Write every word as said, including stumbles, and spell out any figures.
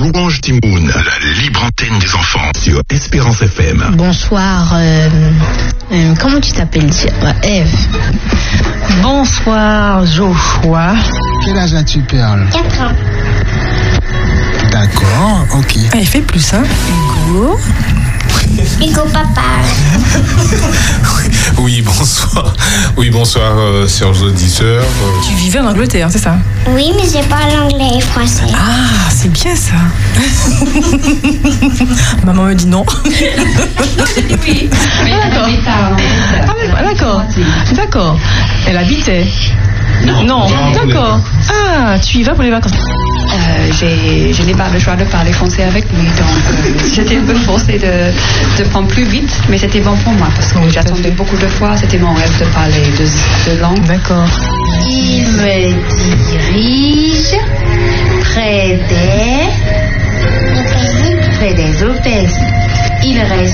Louange Timoun, la libre antenne des enfants sur Espérance F M. Bonsoir, euh, euh, comment tu t'appelles, Eve? Bonsoir, Joshua. Quel âge as-tu, Perle? quatre ans. D'accord, ok. Elle fait plus, hein? Hugo. Hugo papa. Oui, bonsoir. Oui, bonsoir, euh, chers auditeurs. Tu vivais en Angleterre, c'est ça? Oui, mais je parle anglais et français. Ah, c'est bien ça. Maman me dit non. Oui, mais Ah, d'accord. elle parle en Ah, mais- d'accord. D'accord. Elle habitait. Non, Non, non, d'accord. Ah, tu y vas pour les vacances. Euh, j'ai, je n'ai pas le choix de parler français avec lui, donc euh, j'étais un peu forcée de, de prendre plus vite, mais c'était bon pour moi parce que Oui, tout à j'attendais fait. beaucoup de fois, c'était mon rêve de parler deux, deux langues. D'accord. Il me dirige près des... près des O P S. Il reste